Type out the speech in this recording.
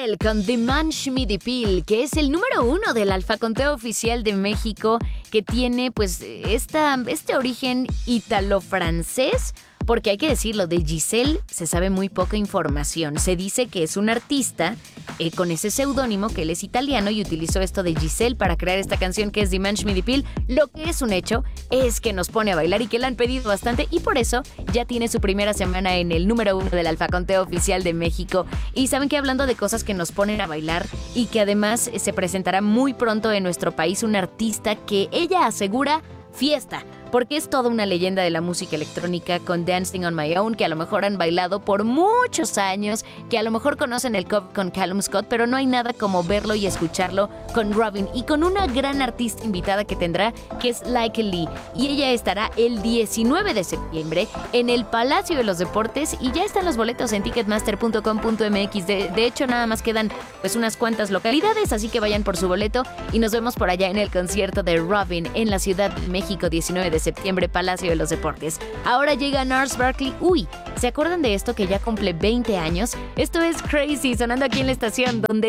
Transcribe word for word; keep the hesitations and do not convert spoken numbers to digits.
El con Dimanche que es el número uno del alfaconteo oficial de México, que tiene pues esta, este origen ítalo-francés, porque hay que decirlo, de Giselle se sabe muy poca información. Se dice que es un artista eh, con ese seudónimo, que él es italiano y utilizó esto de Giselle para crear esta canción que es Dimanche Midi Pil. Lo que es un hecho es que nos pone a bailar y que la han pedido bastante, y por eso ya tiene su primera semana en el número uno del alfaconteo oficial de México. Y saben que, hablando de cosas que nos ponen a bailar y que además se presentará muy pronto en nuestro país, un artista que ella asegura fiesta, porque es toda una leyenda de la música electrónica, con Dancing on My Own, que a lo mejor han bailado por muchos años, que a lo mejor conocen el cover con Callum Scott, pero no hay nada como verlo y escucharlo con Robyn, y con una gran artista invitada que tendrá, que es Like Lee, y ella estará el diecinueve de septiembre en el Palacio de los Deportes, y ya están los boletos en ticketmaster punto com punto m x. De, de hecho, nada más quedan pues unas cuantas localidades, así que vayan por su boleto y nos vemos por allá en el concierto de Robyn en la Ciudad de México, diecinueve de septiembre, Palacio de los Deportes. Ahora llega Gnarls Barkley. Uy, ¿se acuerdan de esto que ya cumple veinte años? Esto es Crazy, sonando aquí en la estación, donde